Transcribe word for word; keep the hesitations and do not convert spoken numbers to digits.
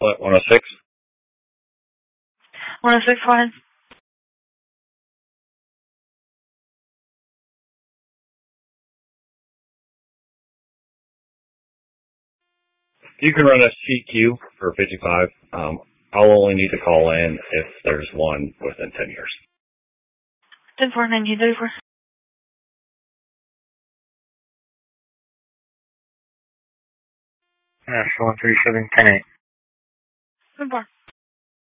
What, one oh six? one oh six, go ahead. You can run a C Q for fifty-five. Um, I'll only need to call in if there's one within ten years. ten four, nineteen thirty-four. National one three seven ten eight. ten four.